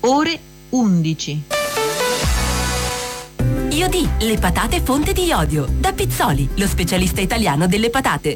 ore 11. Iodì, le patate fonte di iodio. Da Pizzoli, lo specialista italiano delle patate.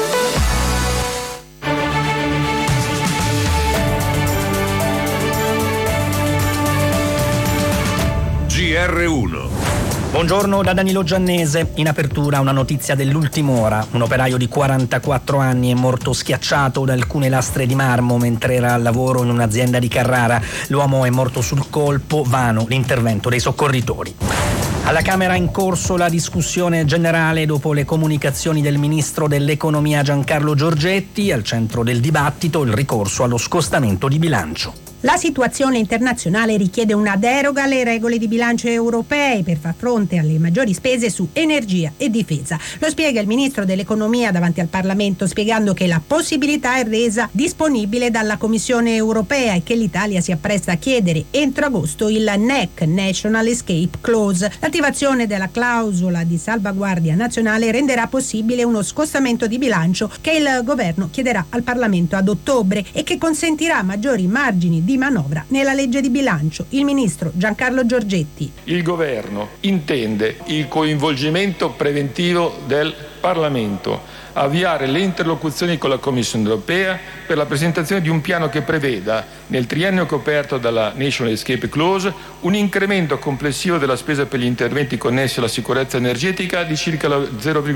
GR1. Buongiorno da Danilo Giannese. In apertura una notizia dell'ultima ora. Un operaio di 44 anni è morto schiacciato da alcune lastre di marmo mentre era al lavoro in un'azienda di Carrara. L'uomo è morto sul colpo, vano l'intervento dei soccorritori. Alla Camera è in corso la discussione generale dopo le comunicazioni del ministro dell'Economia Giancarlo Giorgetti. Al centro del dibattito il ricorso allo scostamento di bilancio. La situazione internazionale richiede una deroga alle regole di bilancio europee per far fronte alle maggiori spese su energia e difesa. Lo spiega il ministro dell'Economia davanti al Parlamento, spiegando che la possibilità è resa disponibile dalla Commissione europea e che l'Italia si appresta a chiedere entro agosto il NEC, National Escape Clause. L'attivazione della clausola di salvaguardia nazionale renderà possibile uno scostamento di bilancio che il governo chiederà al Parlamento ad ottobre e che consentirà maggiori margini di manovra nella legge di bilancio. Il ministro Giancarlo Giorgetti. Il governo intende il coinvolgimento preventivo del Parlamento, avviare le interlocuzioni con la Commissione europea per la presentazione di un piano che preveda, nel triennio coperto dalla National Escape Clause, un incremento complessivo della spesa per gli interventi connessi alla sicurezza energetica di circa lo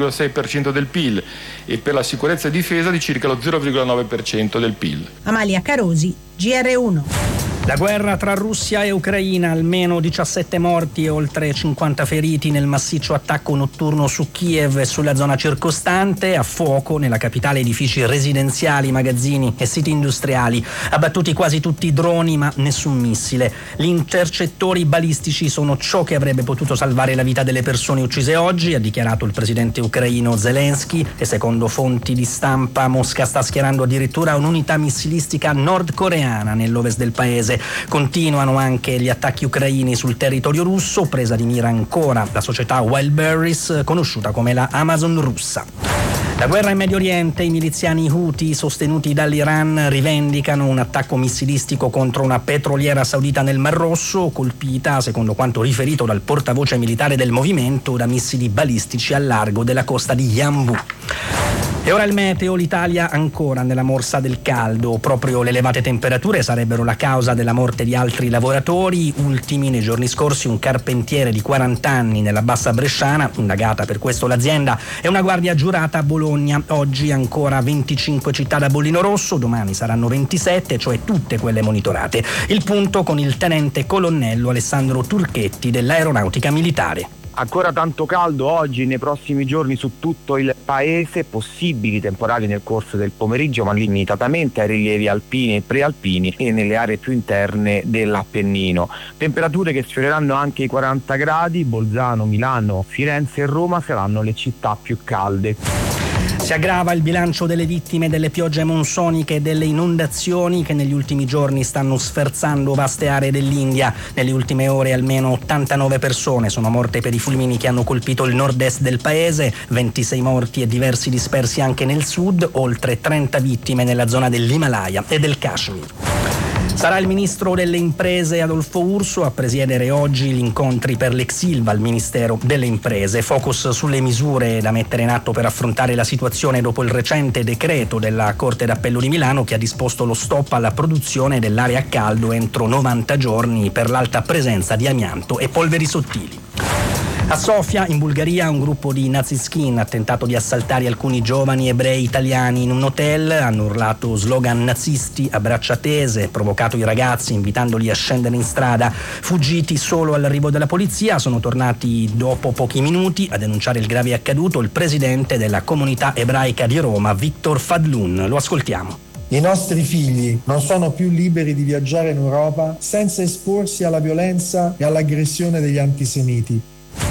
0,6% del PIL e per la sicurezza e difesa di circa lo 0,9% del PIL. Amalia Carosi, GR1. La guerra tra Russia e Ucraina, almeno 17 morti e oltre 50 feriti nel massiccio attacco notturno su Kiev e sulla zona circostante. A fuoco nella capitale edifici residenziali, magazzini e siti industriali. Abbattuti quasi tutti i droni ma nessun missile. Gli intercettori balistici sono ciò che avrebbe potuto salvare la vita delle persone uccise oggi, ha dichiarato il presidente ucraino Zelensky, e secondo fonti di stampa Mosca sta schierando addirittura un'unità missilistica nordcoreana nell'ovest del paese. Continuano anche gli attacchi ucraini sul territorio russo, presa di mira ancora la società Wildberries, conosciuta come la Amazon russa. La guerra in Medio Oriente, i miliziani Houthi sostenuti dall'Iran rivendicano un attacco missilistico contro una petroliera saudita nel Mar Rosso, colpita, secondo quanto riferito dal portavoce militare del movimento, da missili balistici al largo della costa di Yanbu. E ora il meteo, l'Italia ancora nella morsa del caldo. Proprio le elevate temperature sarebbero la causa della morte di altri lavoratori. Ultimi nei giorni scorsi un carpentiere di 40 anni nella Bassa Bresciana, indagata per questo l'azienda, e una guardia giurata a Bologna. Oggi ancora 25 città da bollino rosso, domani saranno 27, cioè tutte quelle monitorate. Il punto con il tenente colonnello Alessandro Turchetti dell'Aeronautica Militare. Ancora tanto caldo oggi, nei prossimi giorni su tutto il paese, possibili temporali nel corso del pomeriggio ma limitatamente ai rilievi alpini e prealpini e nelle aree più interne dell'Appennino. Temperature che sfioreranno anche i 40 gradi, Bolzano, Milano, Firenze e Roma saranno le città più calde. Si aggrava il bilancio delle vittime delle piogge monsoniche e delle inondazioni che negli ultimi giorni stanno sferzando vaste aree dell'India. Nelle ultime ore almeno 89 persone sono morte per i fulmini che hanno colpito il nord-est del paese, 26 morti e diversi dispersi anche nel sud, oltre 30 vittime nella zona dell'Himalaya e del Kashmir. Sarà il ministro delle imprese Adolfo Urso a presiedere oggi gli incontri per l'ex Ilva al Ministero delle Imprese. Focus sulle misure da mettere in atto per affrontare la situazione dopo il recente decreto della Corte d'Appello di Milano che ha disposto lo stop alla produzione dell'aria a caldo entro 90 giorni per l'alta presenza di amianto e polveri sottili. A Sofia, in Bulgaria, un gruppo di naziskin ha tentato di assaltare alcuni giovani ebrei italiani in un hotel, hanno urlato slogan nazisti a braccia tese, provocato i ragazzi invitandoli a scendere in strada. Fuggiti solo all'arrivo della polizia, sono tornati dopo pochi minuti a denunciare il grave accaduto il presidente della comunità ebraica di Roma, Victor Fadlun. Lo ascoltiamo. I nostri figli non sono più liberi di viaggiare in Europa senza esporsi alla violenza e all'aggressione degli antisemiti.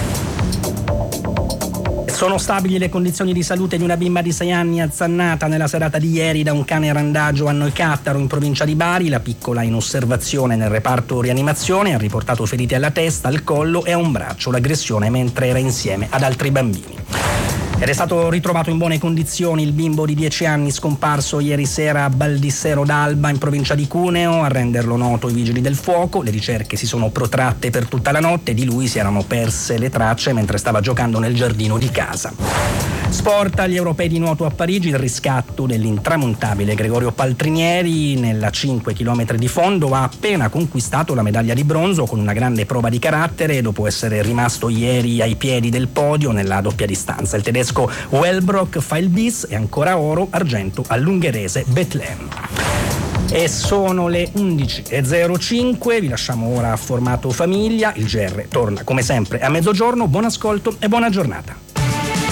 Sono stabili le condizioni di salute di una bimba di 6 anni azzannata nella serata di ieri da un cane randagio a Noicattaro in provincia di Bari. La piccola in osservazione nel reparto rianimazione ha riportato ferite alla testa, al collo e a un braccio. L'aggressione mentre era insieme ad altri bambini. Ed è stato ritrovato in buone condizioni il bimbo di 10 anni scomparso ieri sera a Baldissero d'Alba in provincia di Cuneo. A renderlo noto i vigili del fuoco. Le ricerche si sono protratte per tutta la notte. Di lui si erano perse le tracce mentre stava giocando nel giardino di casa. Sport, agli europei di nuoto a Parigi, il riscatto dell'intramontabile Gregorio Paltrinieri nella 5 km di fondo ha appena conquistato la medaglia di bronzo con una grande prova di carattere dopo essere rimasto ieri ai piedi del podio nella doppia distanza. Il tedesco Wellbrock fa il bis e ancora oro, argento all'ungherese Bethlehem. E sono le 11.05, vi lasciamo ora a formato famiglia. Il GR torna come sempre a mezzogiorno. Buon ascolto e buona giornata.